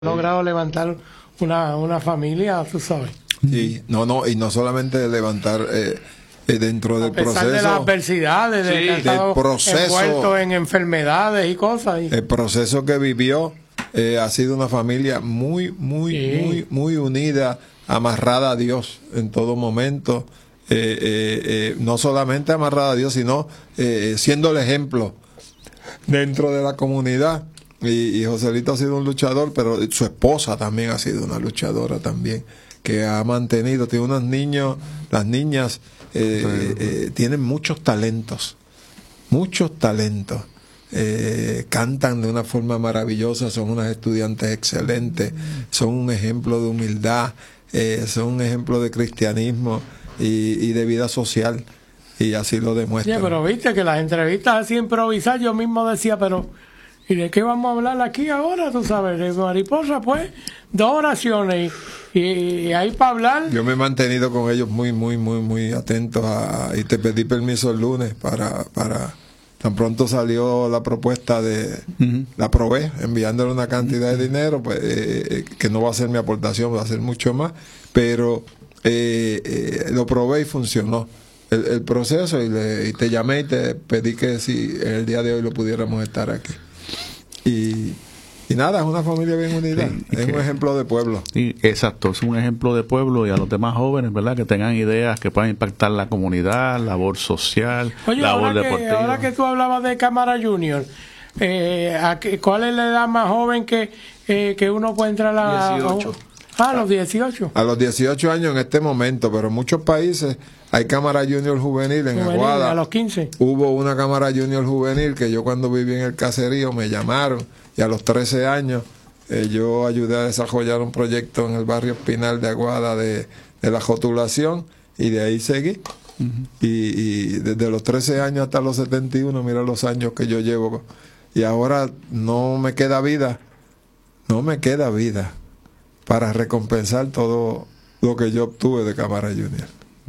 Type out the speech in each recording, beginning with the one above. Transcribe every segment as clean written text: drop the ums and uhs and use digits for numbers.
logrado levantar una familia, tú sabes. Sí, y no solamente levantar dentro del proceso. A pesar de las adversidades, de que ha estado envuelto en enfermedades y cosas. El proceso que vivió ha sido una familia muy unida, amarrada a Dios en todo momento. No solamente amarrada a Dios, sino siendo el ejemplo dentro de la comunidad. Y Joselito ha sido un luchador, pero su esposa también ha sido una luchadora también, que ha mantenido, tiene unos niños, las niñas tienen muchos talentos, cantan de una forma maravillosa, son unas estudiantes excelentes, son un ejemplo de humildad, son un ejemplo de cristianismo y de vida social, y así lo demuestran. Sí, pero viste que las entrevistas así improvisadas, yo mismo decía, pero ¿y de qué vamos a hablar aquí ahora? Tú sabes, de mariposa, pues, 2 oraciones y ahí para hablar. Yo me he mantenido con ellos muy atentos y te pedí permiso el lunes para tan pronto salió la propuesta la probé, enviándole una cantidad de dinero, pues que no va a ser mi aportación, va a ser mucho más, pero lo probé y funcionó el proceso y te llamé y te pedí que si el día de hoy lo pudiéramos estar aquí. Y nada, es una familia bien unida, sí, es un ejemplo de pueblo. Exacto, es un ejemplo de pueblo, y a los demás jóvenes, ¿verdad?, que tengan ideas que puedan impactar la comunidad, labor social, labor deportiva. Ahora que tú hablabas de Cámara Junior, ¿cuál es la edad más joven que uno puede entrar a 18? A los 18. A los 18 años en este momento, pero en muchos países hay Cámara Junior Juvenil. En Aguada a los 15. hubo una Cámara Junior Juvenil que yo, cuando viví en el caserío, me llamaron, y a los 13 años yo ayudé a desarrollar un proyecto en el barrio Espinal de Aguada de la rotulación, y de ahí seguí. Y desde los 13 años hasta los 71, mira los años que yo llevo, y ahora no me queda vida para recompensar todo lo que yo obtuve de Cámara Junior.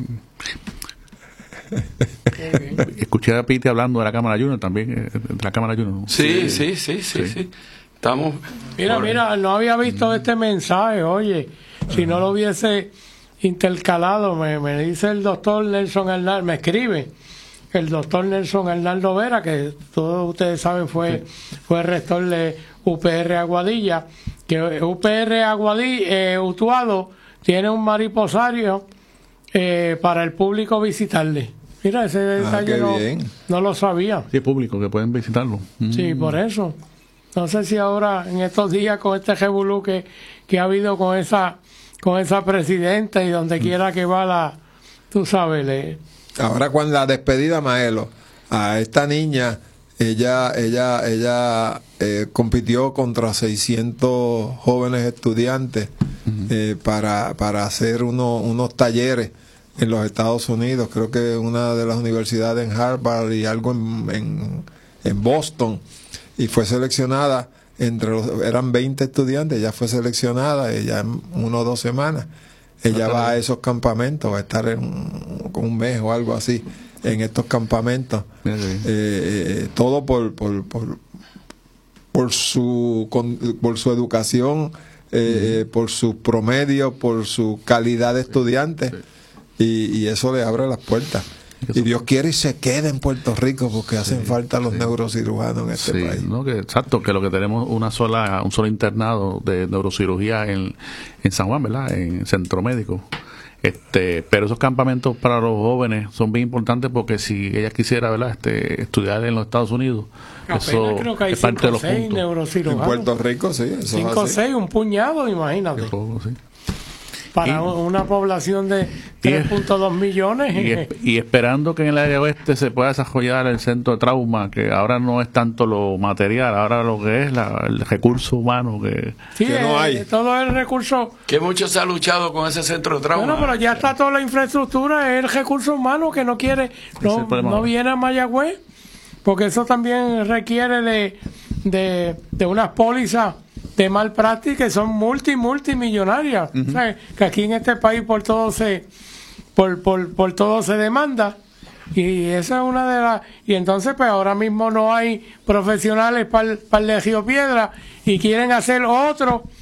Escuché a Pete hablando de la Cámara Junior también, de la Cámara Junior, ¿no? Sí. Estamos... Mira, no había visto este mensaje, oye, si no lo hubiese intercalado, me dice el doctor Nelson Arnaldo, me escribe el doctor Nelson Arnaldo Vera, que todos ustedes saben fue rector de UPR Aguadilla, que UPR Aguadilla, Utuado, tiene un mariposario para el público visitarle. Mira, ese detalle no lo sabía. Sí, público, que pueden visitarlo. Sí, por eso. No sé si ahora, en estos días, con este revolú que ha habido con esa presidenta, y donde quiera que va tú sabes. Ahora, cuando la despedida, Maelo, a esta niña, ella compitió contra 600 jóvenes estudiantes para hacer unos talleres en los Estados Unidos. Creo que una de las universidades en Harvard y algo en Boston, y fue seleccionada eran 20 estudiantes, ella fue seleccionada, ella en 1 o 2 semanas. Ella va a esos campamentos, va a estar con un mes o algo así en estos campamentos. Todo por su educación, por su promedio, por su calidad de estudiante, y eso le abre las puertas. Y Dios quiere y se quede en Puerto Rico, porque hacen falta los neurocirujanos en este país. ¿No? Exacto, que lo que tenemos un solo internado de neurocirugía en San Juan, ¿verdad?, en Centro Médico. Pero esos campamentos para los jóvenes son bien importantes, porque si ella quisiera, ¿verdad?, estudiar en los Estados Unidos, eso creo que hay es parte de los 5 o 6 puntos. neurocirujanos. En Puerto Rico, sí. 5 o 6, un puñado, imagínate. Para una población de 3.2 millones. Y esperando que en el área oeste se pueda desarrollar el centro de trauma, que ahora no es tanto lo material, ahora lo que es el recurso humano que no hay. Todo el recurso. Que mucho se ha luchado con ese centro de trauma. Bueno, pero ya está toda la infraestructura, es el recurso humano que no quiere, no viene a Mayagüez, porque eso también requiere de unas pólizas de malpráctica que son multimillonarias. O sea, que aquí en este país por todo se demanda, y esa es una de las. Y entonces, pues ahora mismo no hay profesionales para el de Río Piedra, y quieren hacer otro